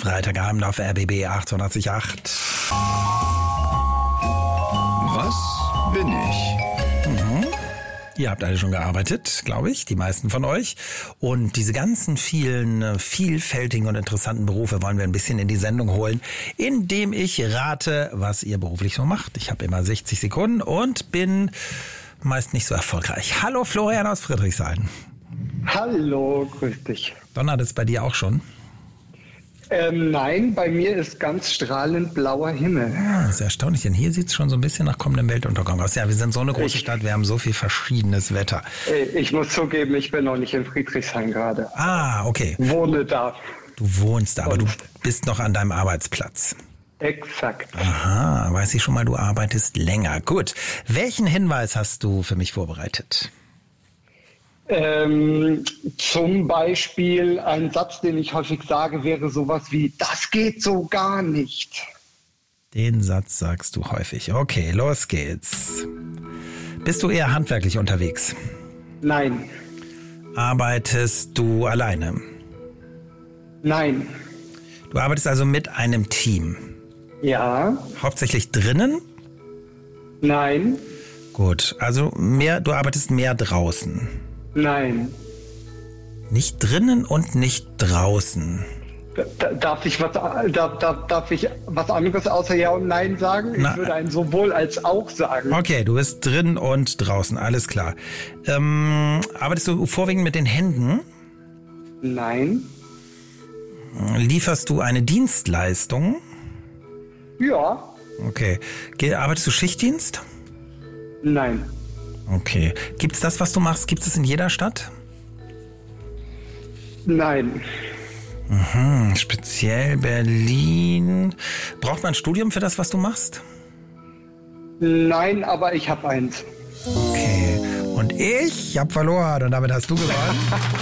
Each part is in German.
Freitagabend auf RBB 888. Was bin ich? Ihr habt alle schon gearbeitet, glaube ich, die meisten von euch. Und diese ganzen vielen, vielfältigen und interessanten Berufe wollen wir ein bisschen in die Sendung holen, indem ich rate, was ihr beruflich so macht. Ich habe immer 60 Sekunden und bin meist nicht so erfolgreich. Hallo Florian aus Friedrichshain. Hallo, grüß dich. Donnert es bei dir auch schon? Nein, bei mir ist ganz strahlend blauer Himmel. Ja, das ist erstaunlich, denn hier sieht es schon so ein bisschen nach kommendem Weltuntergang aus. Ja, wir sind so eine große Stadt, wir haben so viel verschiedenes Wetter. Ich muss zugeben, ich bin noch nicht in Friedrichshain gerade. Ah, okay. Wohne da. Du wohnst da, aber du bist noch an deinem Arbeitsplatz. Exakt. Aha, weiß ich schon mal, du arbeitest länger. Gut. Welchen Hinweis hast du für mich vorbereitet? Zum Beispiel ein Satz, den ich häufig sage, wäre sowas wie, das geht so gar nicht. Den Satz sagst du häufig. Okay, los geht's. Bist du eher handwerklich unterwegs? Nein. Arbeitest du alleine? Nein. Du arbeitest also mit einem Team? Ja. Hauptsächlich drinnen? Nein. Gut, also du arbeitest mehr draußen? Nein. Nicht drinnen und nicht draußen. Darf ich was anderes außer Ja und Nein sagen? Ich würde ein sowohl als auch sagen. Okay, du bist drin und draußen, alles klar. Arbeitest du vorwiegend mit den Händen? Nein. Lieferst du eine Dienstleistung? Ja. Okay. Arbeitest du Schichtdienst? Nein. Okay. Gibt es das, was du machst, gibt es in jeder Stadt? Nein. Speziell Berlin. Braucht man ein Studium für das, was du machst? Nein, aber ich habe eins. Okay. Und ich habe verloren und damit hast du gewonnen.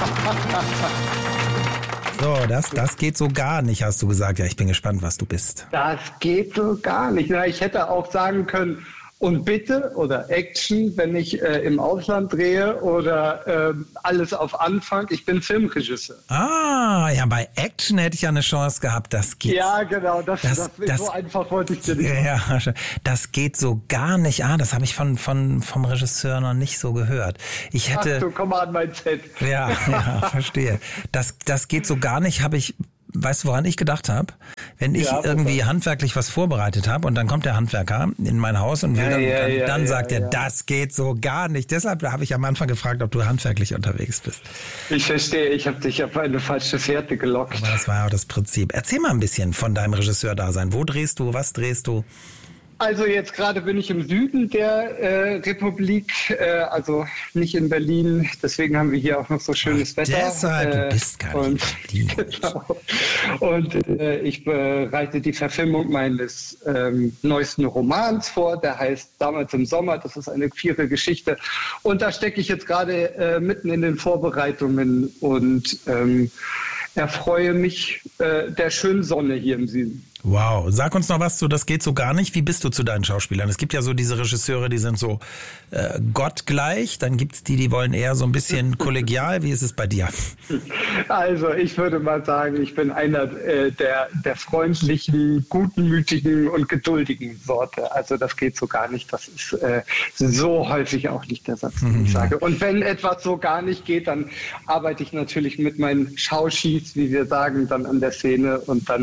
So, das geht so gar nicht, hast du gesagt. Ja, ich bin gespannt, was du bist. Das geht so gar nicht. Na, ich hätte auch sagen können, und bitte oder Action, wenn ich im Ausland drehe oder alles auf Anfang. Ich bin Filmregisseur. Ah, ja, bei Action hätte ich ja eine Chance gehabt. Das geht. Ja, genau. Das so einfach wollte ich dir nicht sagen. Ja, das geht so gar nicht. Ah, das habe ich vom Regisseur noch nicht so gehört. Ich hätte. Ach du, komm mal an mein Set. Ja, verstehe. Das geht so gar nicht, weißt du, woran ich gedacht habe? Wenn ich irgendwie handwerklich was vorbereitet habe und dann kommt der Handwerker in mein Haus und dann sagt er, das geht so gar nicht. Deshalb habe ich am Anfang gefragt, ob du handwerklich unterwegs bist. Ich verstehe, ich habe dich auf eine falsche Fährte gelockt. Aber das war ja auch das Prinzip. Erzähl mal ein bisschen von deinem Regisseur-Dasein. Wo drehst du, was drehst du? Also jetzt gerade bin ich im Süden der Republik, also nicht in Berlin. Deswegen haben wir hier auch noch so schönes Wetter. Deshalb, du bist gar nicht in Berlin. Genau. Und ich bereite die Verfilmung meines neuesten Romans vor. Der heißt Damals im Sommer. Das ist eine 4. Geschichte. Und da stecke ich jetzt gerade mitten in den Vorbereitungen und erfreue mich der schönen Sonne hier im Süden. Wow, sag uns noch was zu Das geht so gar nicht. Wie bist du zu deinen Schauspielern? Es gibt ja so diese Regisseure, die sind so gottgleich. Dann gibt's die wollen eher so ein bisschen kollegial. Wie ist es bei dir? Also ich würde mal sagen, ich bin einer der freundlichen, gutmütigen und geduldigen Sorte. Also das geht so gar nicht. Das ist so häufig auch nicht der Satz, den ich sage. Und wenn etwas so gar nicht geht, dann arbeite ich natürlich mit meinen Schauschis, wie wir sagen, dann an der Szene und dann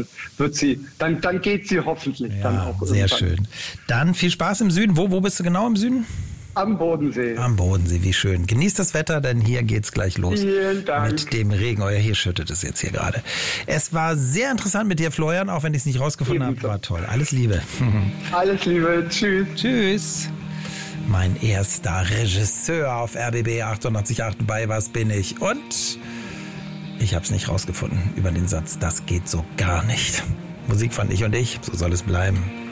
geht sie hoffentlich dann auch irgendwann. Sehr schön. Dann viel Spaß im Süden. Wo bist du genau im Süden? Am Bodensee. Am Bodensee, wie schön. Genießt das Wetter, denn hier geht's gleich los. Vielen Dank. Mit dem Regen. Hier schüttet es jetzt hier gerade. Es war sehr interessant mit dir, Florian, auch wenn ich es nicht rausgefunden habe. War toll. Alles Liebe. Alles Liebe. Tschüss. Tschüss. Mein erster Regisseur auf RBB 888 bei Was bin ich? Und ich habe es nicht rausgefunden über den Satz, das geht so gar nicht. Musik von Ich und Ich, so soll es bleiben.